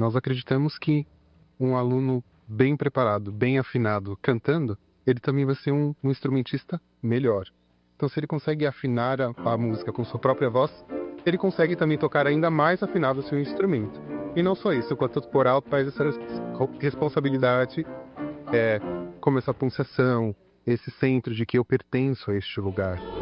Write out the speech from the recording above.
Nós acreditamos que um aluno bem preparado, bem afinado, cantando, ele também vai ser um instrumentista melhor. Então, se ele consegue afinar a música com sua própria voz, ele consegue também tocar ainda mais afinado o seu instrumento. E não só isso, o Quarteto Coral faz essa responsabilidade, como essa pulsação, esse centro de que eu pertenço a este lugar.